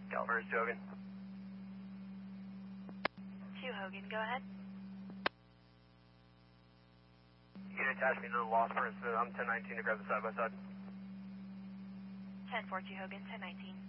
California 2 Hogan. 2 Hogan, go ahead. You can attach me to the lost person. I'm 1019 to grab the side-by-side. 10-4, 2 Hogan, 1019.